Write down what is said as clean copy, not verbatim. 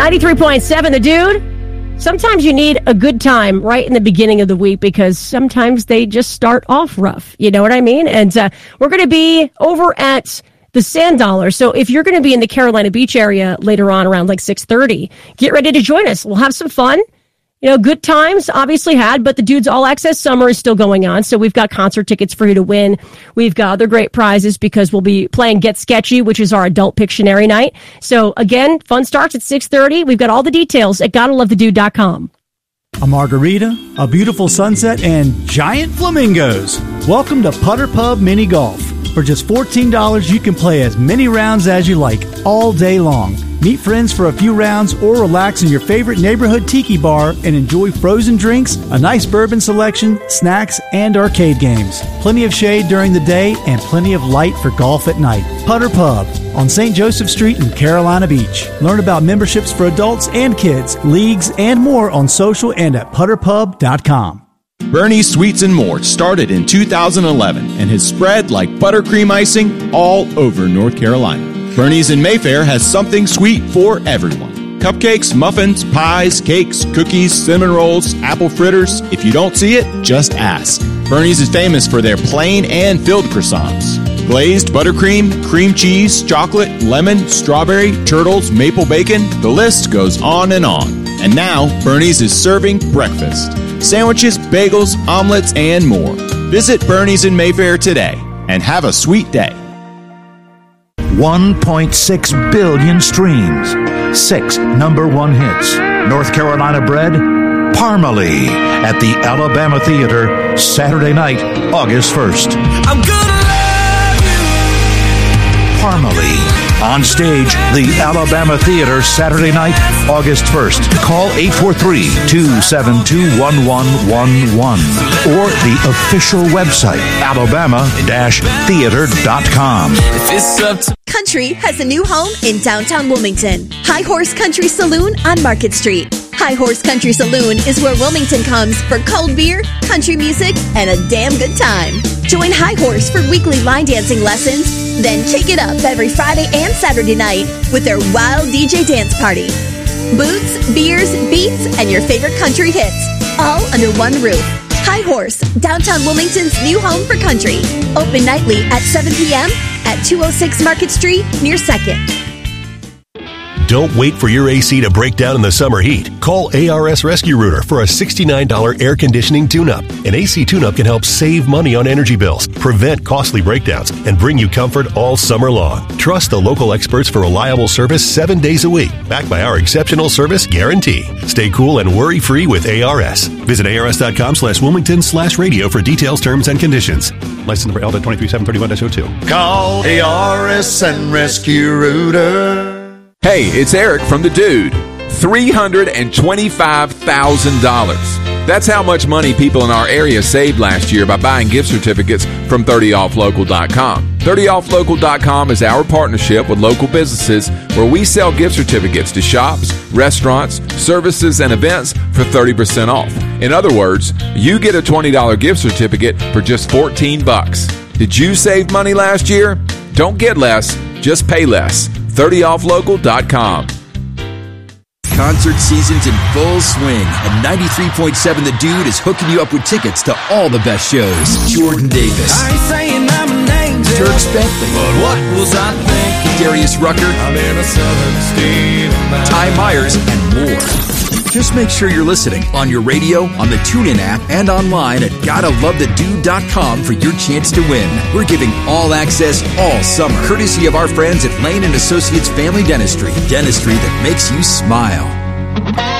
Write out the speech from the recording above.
93.7, The Dude. Sometimes you need a good time right in the beginning of the week because sometimes they just start off rough. You know what I mean? And we're going to be over at the Sand Dollar. So if you're going to be in the Carolina Beach area later on around like 6:30, get ready to join us. We'll have some fun. You know, good times obviously had, but the Dude's All Access Summer is still going on. So we've got concert tickets for you to win. We've got other great prizes because we'll be playing Get Sketchy, which is our adult Pictionary night. So again, fun starts at 6:30. We've got all the details at GottaLoveTheDude.com. A margarita, a beautiful sunset, and giant flamingos. Welcome to Putter Pub Mini Golf. For just $14, you can play as many rounds as you like all day long. Meet friends for a few rounds or relax in your favorite neighborhood tiki bar and enjoy frozen drinks, a nice bourbon selection, snacks, and arcade games. Plenty of shade during the day and plenty of light for golf at night. Putter Pub on St. Joseph Street in Carolina Beach. Learn about memberships for adults and kids, leagues, and more on social and at putterpub.com. Bernie's Sweets and More started in 2011 and has spread like buttercream icing all over North Carolina. Bernie's in Mayfair has something sweet for everyone. Cupcakes, muffins, pies, cakes, cookies, cinnamon rolls, apple fritters. If you don't see it, just ask. Bernie's is famous for their plain and filled croissants. Glazed, buttercream, cream cheese, chocolate, lemon, strawberry, turtles, maple bacon. The list goes on and on. And now, Bernie's is serving breakfast. Sandwiches, bagels, omelets, and more. Visit Bernie's in Mayfair today and have a sweet day. 1.6 billion streams, 6 #1 hits. North Carolina bred Parmalee at the Alabama Theater Saturday night, August 1st. I'm gonna love you. Parmalee on stage, the Alabama Theater Saturday night, August 1st. Call 843-272-1111 or the official website, alabama-theater.com. Country has a new home in downtown Wilmington. High Horse Country Saloon on Market Street. High Horse Country Saloon is where Wilmington comes for cold beer, country music, and a damn good time. Join High Horse for weekly line dancing lessons, then shake it up every Friday and Saturday night with their wild DJ dance party. Boots, beers, beats, and your favorite country hits, all under one roof. High Horse, downtown Wilmington's new home for country. Open nightly at 7 p.m. at 206 Market Street near 2nd. Don't wait for your AC to break down in the summer heat. Call ARS Rescue Rooter for a $69 air conditioning tune-up. An AC tune-up can help save money on energy bills, prevent costly breakdowns, and bring you comfort all summer long. Trust the local experts for reliable service 7 days a week, backed by our exceptional service guarantee. Stay cool and worry-free with ARS. Visit ars.com/Wilmington/radio for details, terms, and conditions. License number LDA 23731-02. Call ARS and Rescue Rooter. Hey, it's Eric from The Dude. $325,000. That's how much money people in our area saved last year by buying gift certificates from 30offlocal.com. 30offlocal.com is our partnership with local businesses where we sell gift certificates to shops, restaurants, services, and events for 30% off. In other words, you get a $20 gift certificate for just $14. Did you save money last year? Don't get less, just pay less. 30offlocal.com. Concert season's in full swing, and 93.7 The Dude is hooking you up with tickets to all the best shows. Jordan Davis, I ain't saying I'm an angel, Dierks Bentley, but what was I thinking? Darius Rucker, I'm in a southern state of mind. Ty Myers, and more. Just make sure you're listening on your radio, on the TuneIn app, and online at GottaLoveTheDude.com for your chance to win. We're giving all access all summer, courtesy of our friends at Lane & Associates Family Dentistry. Dentistry that makes you smile.